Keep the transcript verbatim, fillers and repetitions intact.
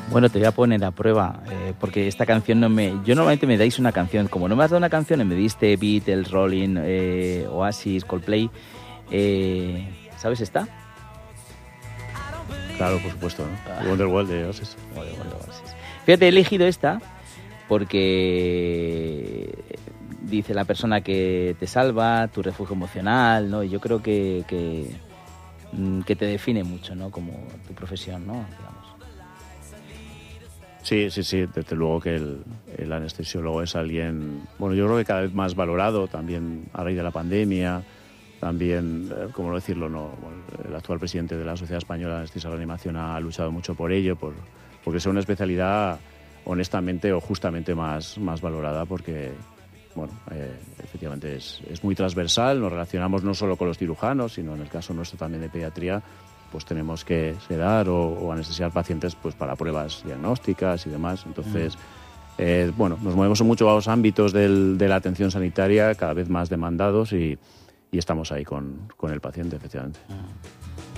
Bueno, te voy a poner a prueba, eh, porque esta canción no me... Yo normalmente me dais una canción, como no me has dado una canción y me diste Beatles, Rolling, eh, Oasis, Coldplay, eh, ¿sabes esta? Claro, por supuesto, ¿no? Ah. Wonderwall de Oasis. Wonderwall de Oasis. Fíjate, he elegido esta porque dice la persona que te salva, tu refugio emocional, ¿no? Y yo creo que, que, que te define mucho, ¿no? Como tu profesión, ¿no? Digamos. Sí, sí, sí, desde luego que el, el anestesiólogo es alguien, bueno, yo creo que cada vez más valorado, también a raíz de la pandemia, también, ¿cómo decirlo? No, bueno, el actual presidente de la Sociedad Española de Anestesia y Reanimación ha luchado mucho por ello, por, porque sea una especialidad honestamente o justamente más, más valorada, porque, bueno, eh, efectivamente es, es muy transversal, nos relacionamos no solo con los cirujanos, sino en el caso nuestro también de pediatría, pues tenemos que sedar o, o anestesiar pacientes pues para pruebas diagnósticas y demás. Entonces, eh, bueno, nos movemos en muchos ámbitos del, de la atención sanitaria, cada vez más demandados y, y estamos ahí con, con el paciente, efectivamente.